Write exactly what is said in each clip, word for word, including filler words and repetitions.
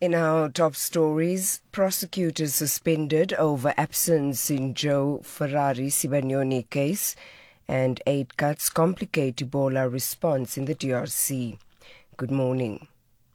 In our top stories, prosecutors suspended over absence in Joe Ferrari Sibanyoni case, and aid cuts complicate Ebola response in the D R C. Good morning.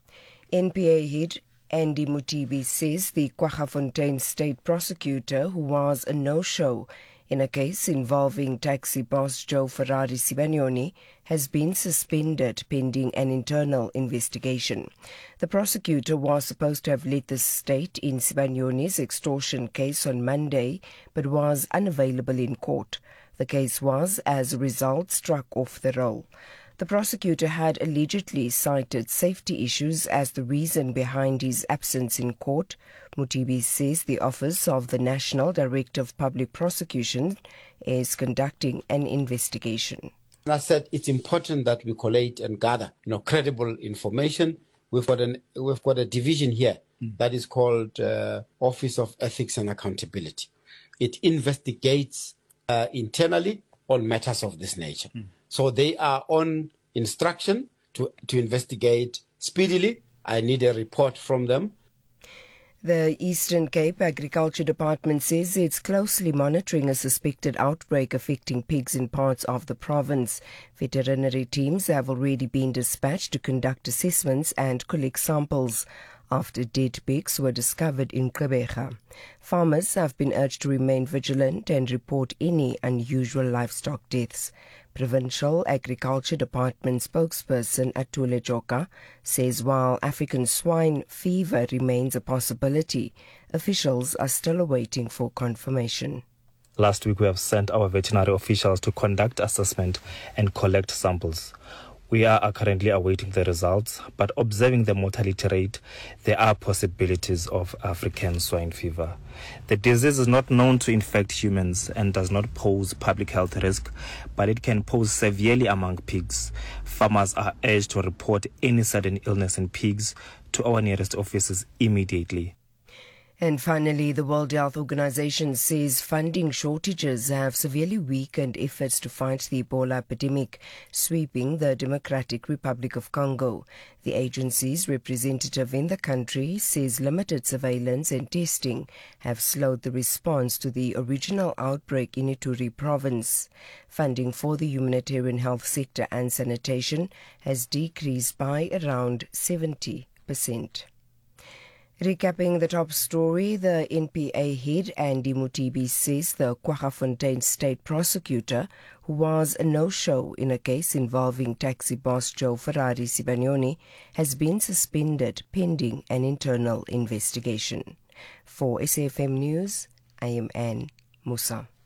N P A head Andy Mothibi says the Kwaggafontein state prosecutor, who was a no-show in a case involving taxi boss Joe Ferrari Sibanyoni, has been suspended pending an internal investigation. The prosecutor was supposed to have led the state in Sibanyoni's extortion case on Monday, but was unavailable in court. The case was, as a result, struck off the roll. The prosecutor had allegedly cited safety issues as the reason behind his absence in court. Mothibi says the Office of the National Director of Public Prosecution is conducting an investigation. I said it's important that we collate and gather, you know, credible information. We've got an we've got a division here mm. that is called uh, Office of Ethics and Accountability. It investigates uh, internally on matters of this nature. Mm. So they are on instruction to, to investigate speedily. I need a report from them. The Eastern Cape Agriculture Department says it's closely monitoring a suspected outbreak affecting pigs in parts of the province. Veterinary teams have already been dispatched to conduct assessments and collect samples after dead pigs were discovered in Gqeberha. Farmers have been urged to remain vigilant and report any unusual livestock deaths. Provincial Agriculture Department spokesperson Atule Joka says while African swine fever remains a possibility, officials are still awaiting for confirmation. Last week we have sent our veterinary officials to conduct assessment and collect samples. We are currently awaiting the results, but observing the mortality rate, there are possibilities of African swine fever. The disease is not known to infect humans and does not pose public health risk, but it can pose severely among pigs. Farmers are urged to report any sudden illness in pigs to our nearest offices immediately. And finally, the World Health Organization says funding shortages have severely weakened efforts to fight the Ebola epidemic sweeping the Democratic Republic of Congo. The agency's representative in the country says limited surveillance and testing have slowed the response to the original outbreak in Ituri province. Funding for the humanitarian health sector and sanitation has decreased by around seventy percent. Recapping the top story, the N P A head Andy Mothibi says the Kwaggafontein state prosecutor, who was a no-show in a case involving taxi boss Joe Ferrari Sibanyoni, has been suspended pending an internal investigation. For S A F M News, I am Anne Musa.